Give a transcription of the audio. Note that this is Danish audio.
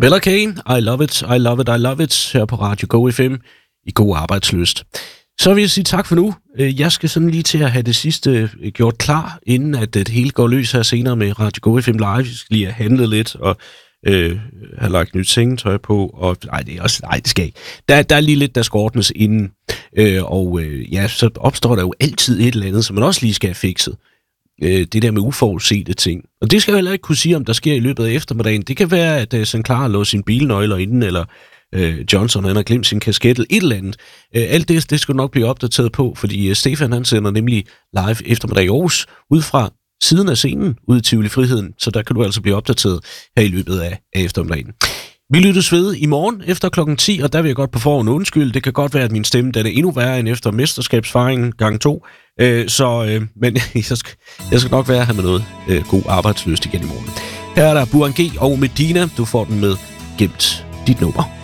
Bella Kane, I love it, I love it, I love it, her på Radio Go FM i god arbejdslyst. Så vil jeg sige tak for nu. Jeg skal sådan lige til at have det sidste gjort klar, inden at det hele går løs her senere med Radio Go FM Live. Jeg skal lige have handlet lidt og have lagt nyt sengetøj på. Og, det skal ikke. Der er lige lidt, der skal ordnes inden. Så opstår der jo altid et eller andet, som man også lige skal have fikset. Det der med uforudsete ting. Og det skal jeg heller ikke kunne sige, om der sker i løbet af eftermiddagen. Det kan være, at St. Clara lå sine bilnøgler inden, eller Johnson han har glemt sin kasket, eller et eller andet. Alt det skal nok blive opdateret på, fordi Stefan han sender nemlig live eftermiddag i Aarhus, ud fra siden af scenen, ud i Tivoli Friheden. Så der kan du altså blive opdateret her i løbet af eftermiddagen. Vi lyttes ved i morgen efter klokken 10, og der vil jeg godt på forhånd undskylde. Det kan godt være, at min stemme den er endnu værre end efter mesterskabsfaringen gang 2. Men jeg skal nok være her med noget god arbejdslyst igen i morgen. Her er der Burhan G og Medina. Du får den med Gemt dit nummer.